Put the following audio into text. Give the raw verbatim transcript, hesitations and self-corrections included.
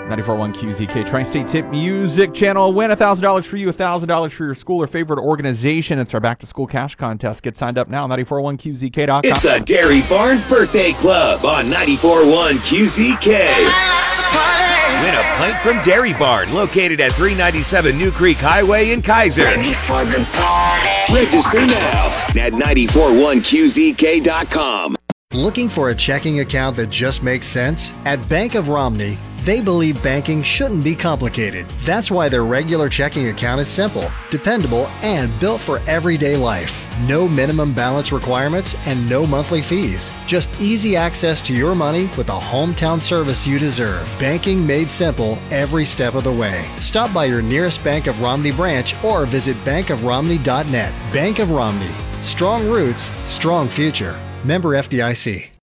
ninety-four point one Q Z K, Tri-State Hit Music Channel. Win one thousand dollars for you, one thousand dollars for your school or favorite organization. It's our back-to-school cash contest. Get signed up now, ninety-four point one Q Z K dot com. It's the Dairy Barn Birthday Club on ninety-four point one Q Z K. Win a pint from Dairy Barn, located at three ninety-seven New Creek Highway in Kaiser. Ready for the party. Register now at ninety-four point one Q Z K dot com. Looking for a checking account that just makes sense? At Bank of Romney, they believe banking shouldn't be complicated. That's why their regular checking account is simple, dependable, and built for everyday life. No minimum balance requirements and no monthly fees. Just easy access to your money with a hometown service you deserve. Banking made simple every step of the way. Stop by your nearest Bank of Romney branch or visit bank of romney dot net. Bank of Romney. Strong roots, strong future. Member F D I C.